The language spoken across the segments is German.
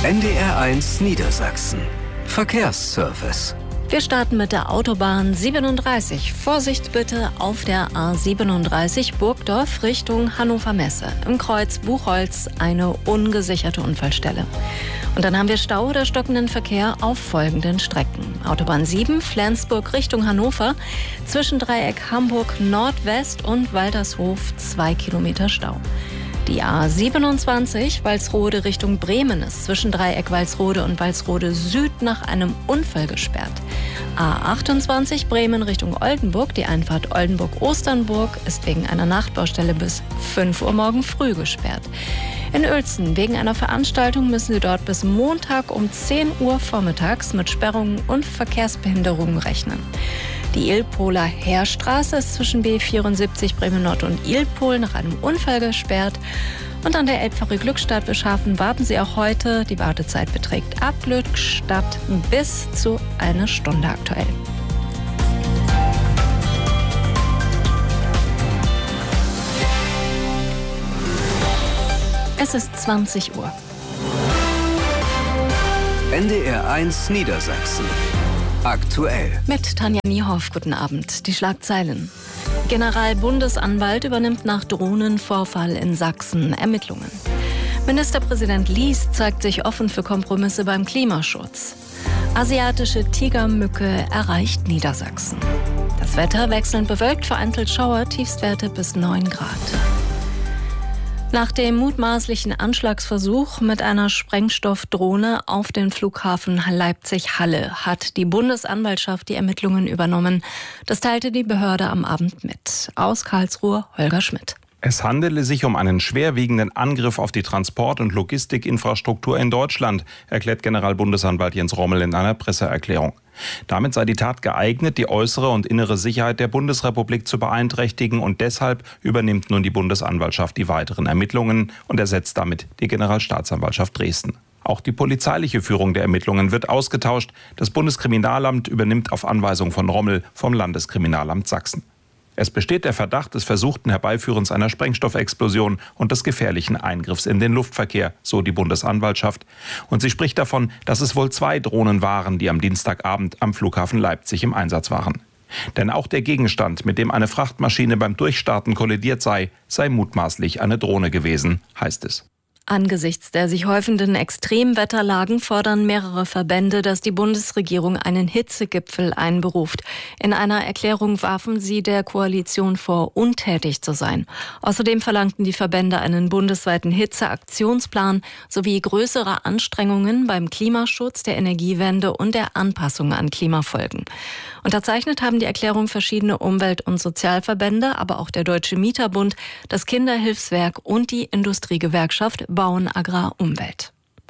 NDR1 Niedersachsen. Verkehrsservice. Wir starten mit der Autobahn 37. Vorsicht bitte auf der A37 Burgdorf Richtung Hannover Messe. Im Kreuz Buchholz eine ungesicherte Unfallstelle. Und dann haben wir Stau oder stockenden Verkehr auf folgenden Strecken. Autobahn 7 Flensburg Richtung Hannover. Zwischen Dreieck Hamburg Nordwest und Waltershof 2 Kilometer Stau. Die A27 Walsrode Richtung Bremen ist zwischen Dreieck Walsrode und Walsrode Süd nach einem Unfall gesperrt. A28 Bremen Richtung Oldenburg, die Einfahrt Oldenburg-Osternburg ist wegen einer Nachtbaustelle bis 5 Uhr morgen früh gesperrt. In Uelzen wegen einer Veranstaltung müssen Sie dort bis Montag um 10 Uhr vormittags mit Sperrungen und Verkehrsbehinderungen rechnen. Die Ilpoler Heerstraße ist zwischen B74 Bremen Nord und Ilpol nach einem Unfall gesperrt. Und an der Elbphäre Glückstadt Wischhafen warten Sie auch heute. Die Wartezeit beträgt ab Glückstadt bis zu 1 Stunde aktuell. Es ist 20 Uhr. NDR1 Niedersachsen. Aktuell. Mit Tanja Niehoff, guten Abend. Die Schlagzeilen. Generalbundesanwalt übernimmt nach Drohnenvorfall in Sachsen Ermittlungen. Ministerpräsident Lies zeigt sich offen für Kompromisse beim Klimaschutz. Asiatische Tigermücke erreicht Niedersachsen. Das Wetter wechselnd bewölkt, vereinzelt Schauer, Tiefstwerte bis 9 Grad. Nach dem mutmaßlichen Anschlagsversuch mit einer Sprengstoffdrohne auf den Flughafen Leipzig-Halle hat die Bundesanwaltschaft die Ermittlungen übernommen. Das teilte die Behörde am Abend mit. Aus Karlsruhe Holger Schmidt. Es handele sich um einen schwerwiegenden Angriff auf die Transport- und Logistikinfrastruktur in Deutschland, erklärt Generalbundesanwalt Jens Rommel in einer Presseerklärung. Damit sei die Tat geeignet, die äußere und innere Sicherheit der Bundesrepublik zu beeinträchtigen, und deshalb übernimmt nun die Bundesanwaltschaft die weiteren Ermittlungen und ersetzt damit die Generalstaatsanwaltschaft Dresden. Auch die polizeiliche Führung der Ermittlungen wird ausgetauscht. Das Bundeskriminalamt übernimmt auf Anweisung von Rommel vom Landeskriminalamt Sachsen. Es besteht der Verdacht des versuchten Herbeiführens einer Sprengstoffexplosion und des gefährlichen Eingriffs in den Luftverkehr, so die Bundesanwaltschaft. Und sie spricht davon, dass es wohl 2 Drohnen waren, die am Dienstagabend am Flughafen Leipzig im Einsatz waren. Denn auch der Gegenstand, mit dem eine Frachtmaschine beim Durchstarten kollidiert sei mutmaßlich eine Drohne gewesen, heißt es. Angesichts der sich häufenden Extremwetterlagen fordern mehrere Verbände, dass die Bundesregierung einen Hitzegipfel einberuft. In einer Erklärung warfen sie der Koalition vor, untätig zu sein. Außerdem verlangten die Verbände einen bundesweiten Hitzeaktionsplan sowie größere Anstrengungen beim Klimaschutz, der Energiewende und der Anpassung an Klimafolgen. Unterzeichnet haben die Erklärung verschiedene Umwelt- und Sozialverbände, aber auch der Deutsche Mieterbund, das Kinderhilfswerk und die Industriegewerkschaft Bauen, Agrar, Umwelt.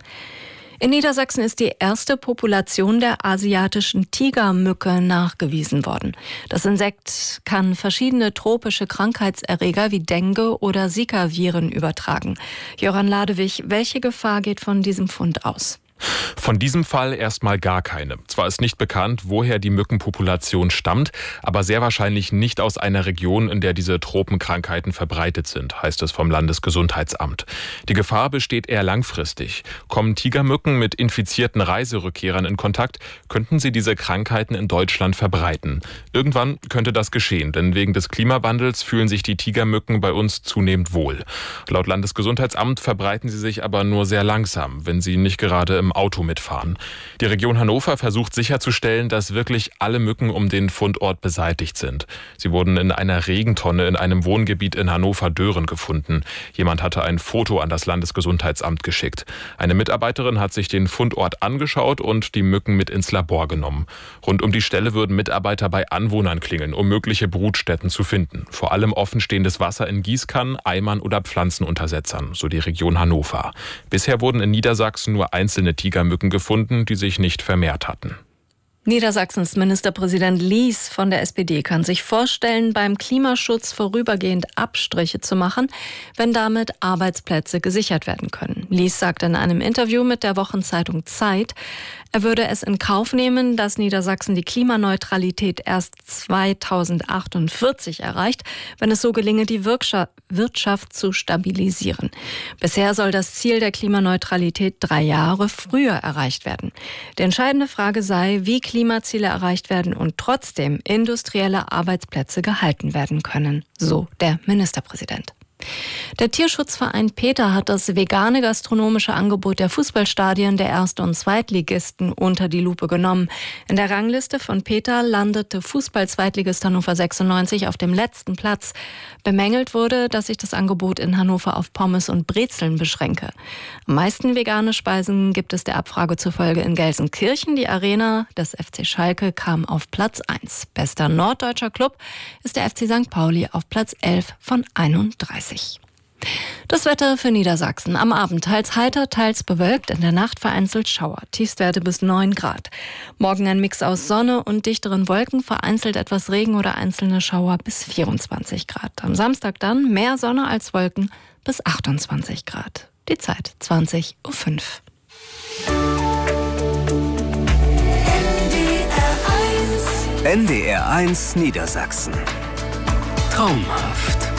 In Niedersachsen ist die erste Population der asiatischen Tigermücke nachgewiesen worden. Das Insekt kann verschiedene tropische Krankheitserreger wie Dengue oder Zika-Viren übertragen. Jöran Ladewig, welche Gefahr geht von diesem Fund aus? Von diesem Fall erstmal gar keine. Zwar ist nicht bekannt, woher die Mückenpopulation stammt, aber sehr wahrscheinlich nicht aus einer Region, in der diese Tropenkrankheiten verbreitet sind, heißt es vom Landesgesundheitsamt. Die Gefahr besteht eher langfristig. Kommen Tigermücken mit infizierten Reiserückkehrern in Kontakt, könnten sie diese Krankheiten in Deutschland verbreiten. Irgendwann könnte das geschehen, denn wegen des Klimawandels fühlen sich die Tigermücken bei uns zunehmend wohl. Laut Landesgesundheitsamt verbreiten sie sich aber nur sehr langsam, wenn sie nicht gerade im Auto mitfahren. Die Region Hannover versucht sicherzustellen, dass wirklich alle Mücken um den Fundort beseitigt sind. Sie wurden in einer Regentonne in einem Wohngebiet in Hannover-Dören gefunden. Jemand hatte ein Foto an das Landesgesundheitsamt geschickt. Eine Mitarbeiterin hat sich den Fundort angeschaut und die Mücken mit ins Labor genommen. Rund um die Stelle würden Mitarbeiter bei Anwohnern klingeln, um mögliche Brutstätten zu finden. Vor allem offenstehendes Wasser in Gießkannen, Eimern oder Pflanzenuntersetzern, so die Region Hannover. Bisher wurden in Niedersachsen nur einzelne Tigermücken gefunden, die sich nicht vermehrt hatten. Niedersachsens Ministerpräsident Lies von der SPD kann sich vorstellen, beim Klimaschutz vorübergehend Abstriche zu machen, wenn damit Arbeitsplätze gesichert werden können. Lies sagt in einem Interview mit der Wochenzeitung Zeit, er würde es in Kauf nehmen, dass Niedersachsen die Klimaneutralität erst 2048 erreicht, wenn es so gelinge, die Wirtschaft zu stabilisieren. Bisher soll das Ziel der Klimaneutralität 3 Jahre früher erreicht werden. Die entscheidende Frage sei, wie Klimaziele erreicht werden und trotzdem industrielle Arbeitsplätze gehalten werden können, so der Ministerpräsident. Der Tierschutzverein PETA hat das vegane gastronomische Angebot der Fußballstadien der Erst- und Zweitligisten unter die Lupe genommen. In der Rangliste von PETA landete Fußball-Zweitligist Hannover 96 auf dem letzten Platz. Bemängelt wurde, dass sich das Angebot in Hannover auf Pommes und Brezeln beschränke. Am meisten vegane Speisen gibt es der Abfrage zufolge in Gelsenkirchen. Die Arena des FC Schalke kam auf Platz 1. Bester norddeutscher Club ist der FC St. Pauli auf Platz 11 von 31. Das Wetter für Niedersachsen. Am Abend teils heiter, teils bewölkt, in der Nacht vereinzelt Schauer. Tiefstwerte bis 9 Grad. Morgen ein Mix aus Sonne und dichteren Wolken, vereinzelt etwas Regen oder einzelne Schauer bis 24 Grad. Am Samstag dann mehr Sonne als Wolken bis 28 Grad. Die Zeit 20:05 Uhr. NDR 1 Niedersachsen. Traumhaft.